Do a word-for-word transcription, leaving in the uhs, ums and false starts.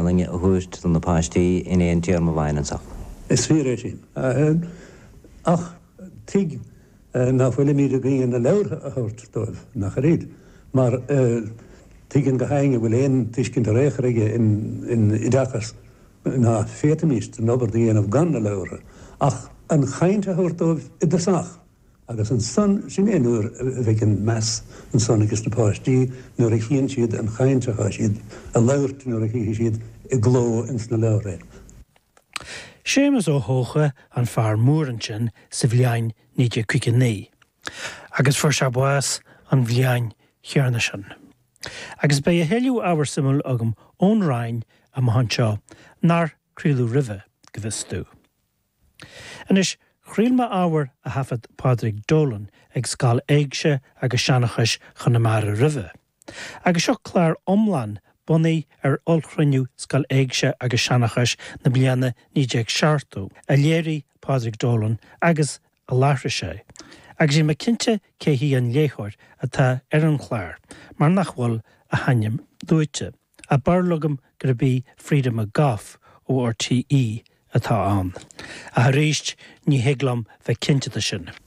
Stelling a host on the pastí in ein term of and so. Is vir sin. Ach, tig na fulle mi de gin na laur hort dof nach red. Maar tig in geheime wil een tiskin de regerige in in idakas na veertig nobber die een of gan laur. Ach, een geinte hort dof in de sach. Agus an son sin é nuair bheith an meas an son agus na páistí nuair a chéann siad an chainte a siad a labhairt nuair a chéann siad i gló ins na labhrain. Séamas ó thócha an fear móran sin sa bhliain níide cuiche ní. Agus fuair se buas an bhliain chearna sin. Agus ba a héiliú ábhar simúil agam ón rainn a mahanseo nar crílú ribhe go bhistú. Anis chrílma ábhar a hafad Pádraig Dolan ag scáil éigse agus seanachais chunamara ribhe. Agus seo clár omlan bunaí ar olchruinniú scáil éigse agus seanachais na bliana níide ag seartú a léirí Pádraig Dolan agus a láithre sé. Agus í me cinnte cé hí an léithir atá ar an chláir, mar nach bhfuil a hainnim dúite. A barlugam gur bí Freedom a Gaf ó R T E atá an. A réist ní héglam bheith cinnte sin.